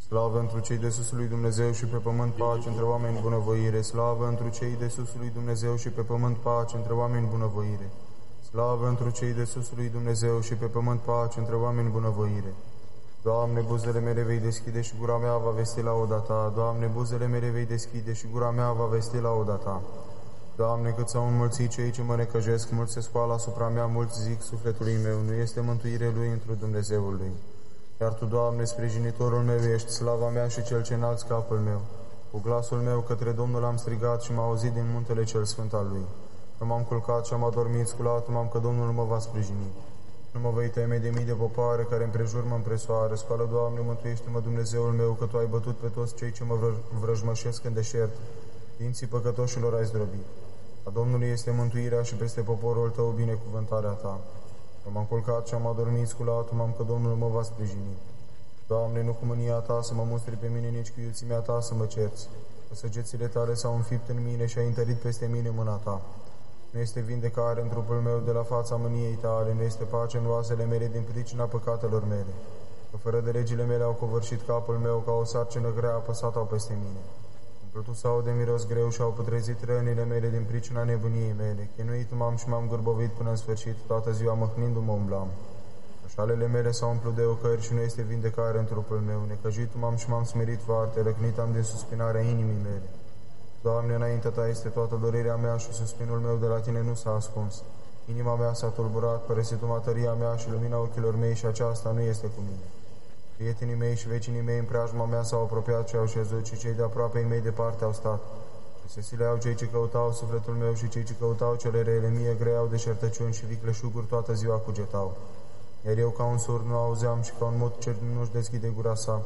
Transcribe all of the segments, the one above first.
Slavă întru cei de sus lui Dumnezeu și pe pământ pace între oameni bunăvoire. Slavă întru cei de sus lui Dumnezeu și pe pământ pace între oameni bunăvoire. Slavă întru cei de sus lui Dumnezeu și pe pământ pace între oameni bunăvoire. Doamne, buzele mele vei deschide și gura mea va vesti lauda Ta. Doamne, buzele mele vei deschide și gura mea va vesti lauda Ta. Doamne, cât s-au înmulțit cei ce mă necăjesc, mulți se scoală asupra mea, mulți zic sufletului meu, nu este mântuire lui întru Dumnezeul lui. Iar Tu, Doamne, sprijinitorul meu ești, slava mea și cel ce înalți capul meu. Cu glasul meu către Domnul am strigat și m-a auzit din muntele cel sfânt al Lui. Nu m-am culcat și am adormit, sculat-m că Domnul mă va sprijini. Nu mă vei teme de mii de popoare care împrejur mă împresoară. Scoală, Doamne, mântuiește-mă, Dumnezeul meu, că Tu ai bătut pe toți cei ce mă vrăjmășesc în deșert. Dinții păcătoșilor ai zdrobit. A Domnului este mântuirea și peste poporul Tău binecuvântarea Ta. Eu m-am culcat și am adormit, sculat-m că Domnul mă va sprijini. Doamne, nu cu mânia Ta să mă mustri pe mine, nici cu iuțimea Ta să mă cerți. Că săgețile Tale s-au înfipt în mine și ai întărit peste mine mâna Ta. Nu este vindecare în trupul meu de la fața mâniei Tale, nu este pace în oasele mele din pricina păcatelor mele. Că fără de legile mele au covârșit capul meu, ca o sarcină grea apăsat-au peste mine. Umplutul s-au de miros greu și au putrezit rănile mele din pricina nebuniei mele. Chinuit m-am și m-am gârbovit până în sfârșit, toată ziua măhnindu-mă umblam. Așalele mele s-au umplut de ocări și nu este vindecare în trupul meu. Necăjit m-am și m-am smerit foarte, răcnit am din suspinarea inimii mele. Doamne, înaintea Ta este toată dorirea mea și suspinul meu de la Tine nu s-a ascuns. Inima mea s-a tulburat, părăsit-o tăria mea și lumina ochilor mei și aceasta nu este cu mine. Prietenii mei și vecinii mei în preajma mea s-au apropiat și au șezut și cei de aproape mei departe au stat. Și se sileau cei ce căutau sufletul meu și cei ce căutau cele rele mie greau deșertăciuni și vicleșuguri toată ziua cugetau. Iar eu ca un surd nu auzeam și ca un mut ce nu-și deschide gura sa.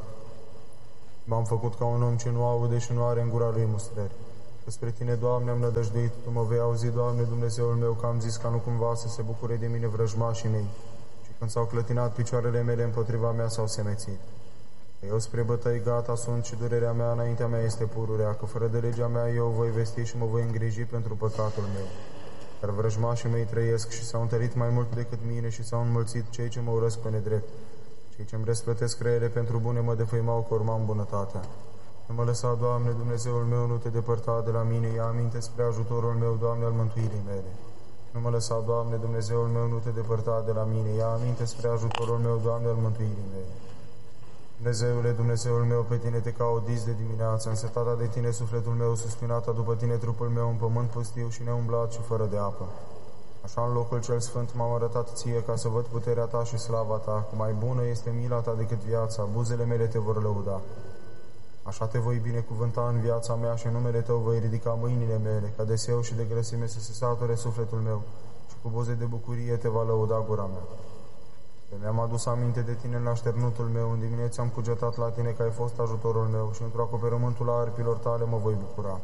M-am făcut ca un om ce nu aude și nu are în gura lui mustrări. Că spre Tine, Doamne, am nădăjduit, Tu mă vei auzi, Doamne, Dumnezeul meu, că am zis ca nu cumva să se bucure de mine vrăjmașii mei. Și când s-au clătinat picioarele mele împotriva mea s-au semețit. Că eu spre bătăi gata sunt și durerea mea înaintea mea este pururea, că fără de legea mea eu voi vesti și mă voi îngriji pentru păcatul meu. Dar vrăjmașii mei trăiesc și s-au întărit mai mult decât mine și s-au înmulțit cei ce mă urăsc pe nedrept. Cei ce îmi răsplătesc răele pentru bune mă defăimau că urmam bunătatea. Nu mă lăsa, Doamne, Dumnezeul meu, nu Te depărta de la mine, ia aminte spre ajutorul meu, Doamne, al mântuirii mele. Nu mă lăsa, Doamne, Dumnezeul meu, nu Te depărta de la mine, ia aminte spre ajutorul meu, Doamne, al mântuirii mele. Dumnezeule, Dumnezeul meu, pe Tine Te caut dis de dimineață, însătata de Tine sufletul meu, suspinata după Tine trupul meu, în pământ pustiu și neumblat și fără de apă. Așa în locul cel sfânt m-am arătat Ție ca să văd puterea Ta și slava Ta, că mai bună este mila Ta decât viața, buzele mele Te vor lăuda. Așa Te voi binecuvânta în viața mea și în numele Tău voi ridica mâinile mele, ca de seu și de grăsime să se sature sufletul meu și cu buze de bucurie Te va lăuda gura mea. Mi-am adus aminte de Tine în așternutul meu, în dimineața am cugetat la Tine că ai fost ajutorul meu și într-o acoperământul aripilor Tale mă voi bucura.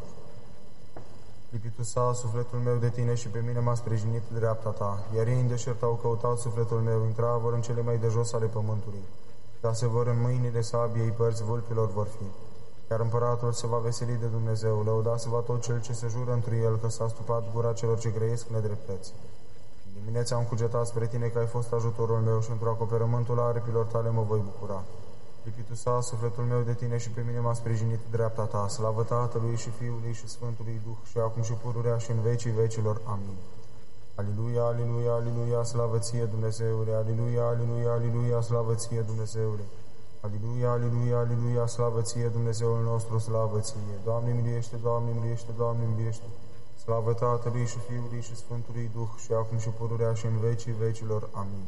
Lipitul sa, sufletul meu de Tine și pe mine m-a sprijinit dreapta Ta, iar ei în deșert au căutat sufletul meu, intravă în cele mai de jos ale pământului. Dar se vor în mâinile sabiei părți vulpilor vor fi. Iar împăratul se va veseli de Dumnezeu, lăuda se va tot cel ce se jură întru el, că s-a stupat gura celor ce grăiesc nedreptăți. Dimineața am cugetat spre Tine că ai fost ajutorul meu și într-o acoperământul aripilor Tale mă voi bucura. Lipitul sa, sufletul meu de Tine și pe mine m-a sprijinit dreapta Ta, slavă Tatălui și Fiului și Sfântului Duh și acum și pururea și în vecii vecilor. Amin. Aliluia, aliluia, aliluia, slavă Ție, Dumnezeule, aliluia, aliluia, aliluia, slavă Ție, Dumnezeule. Aliluia, aliluia, aliluia, slavă Ție, Dumnezeul nostru, slavă Ție. Doamne miluiește, Doamne miluiește, Doamne miluiește. Slavă Tatălui și Fiului și Sfântului Duh și acum și pururea și în vecii vecilor. Amin.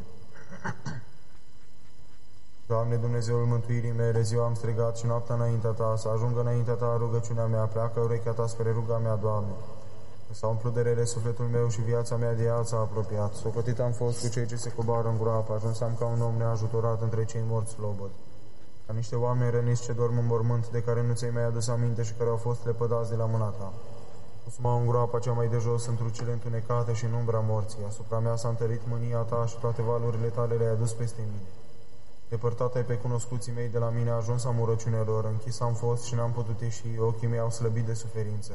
Doamne, Dumnezeul mântuirii mele, ziua am strigat și noaptea înaintea Ta, să ajungă înaintea Ta rugăciunea mea, pleacă urechea Ta spre ruga mea, Doamne. Că s-a umplut de rele sufletul meu și viața mea de ea s-a apropiat. Socotit am fost cu cei ce se coboară în groapă, ajuns am ca un om neajutorat între cei morți slobod. Ca niște oameni răniți ce dorm în mormânt, de care nu ți-ai mai adus aminte și care au fost lepădați de la mâna Ta. Pus-mă în groapa cea mai de jos, într-o cele întunecate și în umbra morții. Asupra mea s-a întărit mânia Ta și toate valurile Tale le-ai adus peste mine. Depărtat ai pe cunoscuții mei de la mine, ajuns am urăciunilor, închis am fost și n-am putut ieși, ochii mei au slăbit de suferință.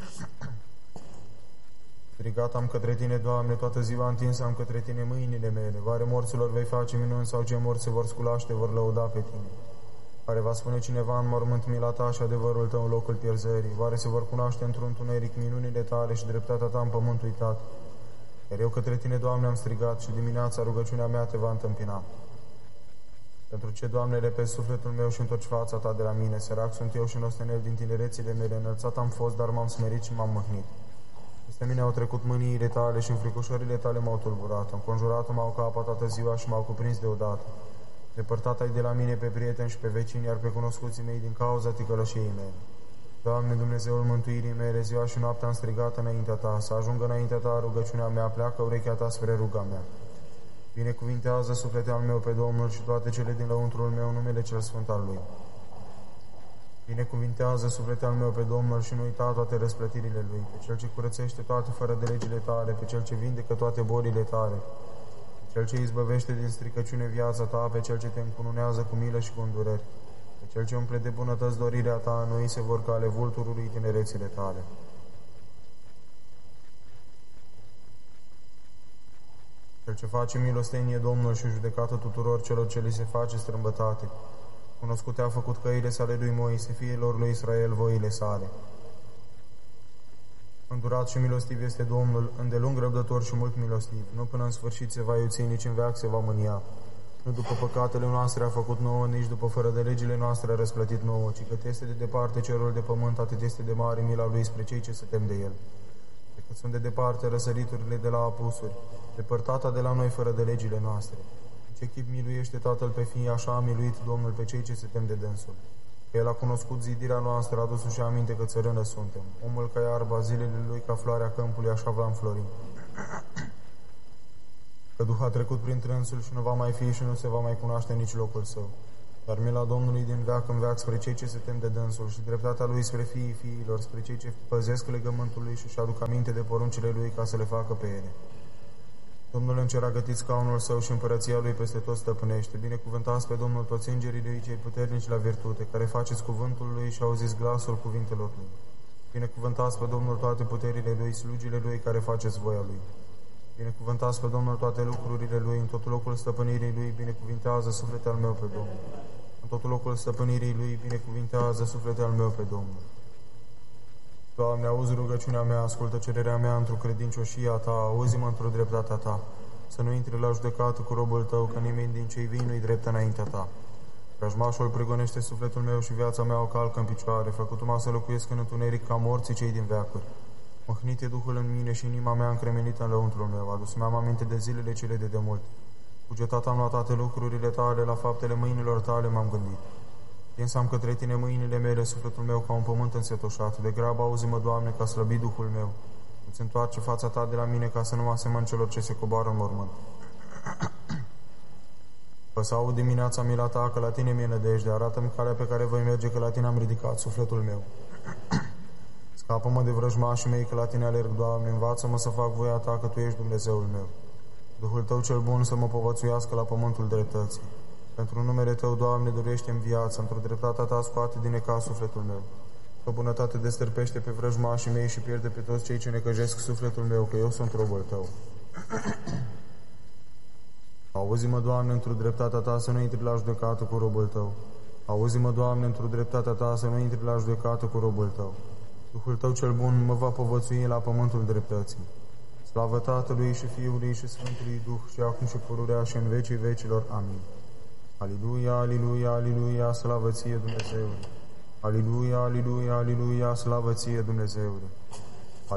Strigat am către Tine, Doamne, toată ziua întins am către Tine mâinile mele. Oare morților vei face minuni sau cei morți se vor scula și Te vor lăuda pe Tine? Care va spune cineva în mormânt mila ta și adevărul tău în locul pierzării? Oare se vor cunoaște într-un întuneric minunile tale și dreptatea ta în pământ uitat? Iar eu către tine, Doamne, am strigat și dimineața rugăciunea mea te va întâmpina. Pentru ce, Doamne, repezi sufletul meu și întorci fața ta de la mine? Sărac sunt eu și nostenel din tinerețile mele, înălțat am fost, dar m-am smerit și m-am măhnit. Peste mine au trecut mâniile tale și înfricoșările tale m-au tulburat. Înconjurat m-au ca apa toată ziua și m-au cuprins deodată. Depărtat ai de la mine pe prieteni și pe vecini, iar pe cunoscuții mei din cauza ticălășiei mele. Doamne, Dumnezeul mântuirii mele, ziua și noaptea am strigat înaintea ta, să ajungă înaintea ta rugăciunea mea, pleacă urechea ta spre ruga mea. Binecuvintează sufletul al meu pe Domnul și toate cele din lăuntrul meu, numele cel sfânt al Lui. Binecuvintează sufletul al meu pe Domnul și nu uita toate răsplătirile Lui, pe Cel ce curățește toate fără de legile tale, pe Cel ce vindecă toate bolile tale, pe Cel ce izbăvește din stricăciune viața ta, pe Cel ce te încununează cu milă și cu îndurări, pe Cel ce umple de bunătăți dorirea ta, noi se vor ca ale vulturului tinerețile tale. Cel ce face milostenie Domnul și judecată tuturor celor ce li se face strâmbătate. Cunoscute a făcut căile sale lui Moise, fiilor lui Israel voile sale. Îndurat și milostiv este Domnul, îndelung răbdător și mult milostiv. Nu până în sfârșit se va iuți, nici în veac se va mânia. Nu după păcatele noastre a făcut nouă, nici după fără de legile noastre a răsplătit nouă, ci cât este de departe cerul de pământ, atât este de mare mila lui spre cei ce se tem de el. De cât sunt de departe răsăriturile de la apusuri, depărtata de la noi fără de legile noastre. În ce chip miluiește Tatăl pe fii, așa a miluit Domnul pe cei ce se tem de dânsul. El a cunoscut zidirea noastră, a adus-și aminte că țărână suntem. Omul ca iarba, zilele lui ca floarea câmpului, așa va înflori. Că Duh a trecut prin trânsul și nu va mai fi și nu se va mai cunoaște nici locul său. Dar mila Domnului din veac în veac spre cei ce se tem de dânsul și dreptatea lui spre fiii fiilor, spre cei ce păzesc legământul lui și aduc aminte de poruncile lui ca să le facă pe ele. Domnul în cer a gătit scaunul său și împărăția lui peste tot stăpânește. Binecuvântați pe Domnul toți îngerii lui cei puternici la virtute, care faceți cuvântul lui și auziți glasul cuvintelor lui. Binecuvântați pe Domnul toate puterile lui, slugile lui care faceți voia lui. Binecuvântați pe Domnul toate lucrurile lui, în tot locul stăpânirii lui, binecuvintează sufletul al meu pe Domnul. În tot locul stăpânirii lui, binecuvintează sufletul al meu pe Domnul. Doamne, auzi rugăciunea mea, ascultă cererea mea într-o credincioșia ta, auzi-mă într-o dreptatea ta, să nu intri la judecată cu robul tău, că nimeni din cei vii nu-i drept înaintea ta. Vrăjmașul prigonește sufletul meu și viața mea o calcă în picioare, făcut-mă să locuiesc în întuneric ca morții cei din veacuri. Măhnit e Duhul în mine și inima mea încremenită în lăuntrul meu, adus-mi-am aminte de zilele cele de demult. Cugetat am la toate lucrurile tale, la faptele mâinilor tale m-am gândit. Tinsam către tine mâinile mele, sufletul meu ca un pământ însetoșat. De grabă auzi-mă, Doamne, ca slăbit Duhul meu. Îți întoarce fața ta de la mine ca să nu mă asemăn celor ce se coboară în mormânt. Fă să aud dimineața mila ta, că la tine mi-e nădejde. Arată-mi calea pe care voi merge, că la tine am ridicat sufletul meu. Scapă-mă de vrăjmașii mei, că la tine alerg, Doamne. Învață-mă să fac voia ta, că tu ești Dumnezeul meu. Duhul tău cel bun să mă povățuiască la pământul dreptății. Pentru numele tău, Doamne, dorește-mi viața, într-o dreptatea ta scoate din necaz sufletul meu. Că bunătate destârpește pe vrăjmașii mei și pierde pe toți cei ce necăjesc sufletul meu, că eu sunt robul tău. Auzi-mă, Doamne, într-o dreptatea ta să nu intri la judecată cu robul tău. Auzi-mă, Doamne, într-o dreptatea ta să nu intri la judecată cu robul tău. Duhul tău cel bun mă va povățui la pământul dreptății. Slavă Tatălui și Fiului și Sfântului Duh și acum și pururea și în vecii vecilor. Amin. Aliluia, aliluia, aliluia, slavă ție Dumnezeule! Aliluia, aliluia, aliluia, slavă ție Dumnezeule!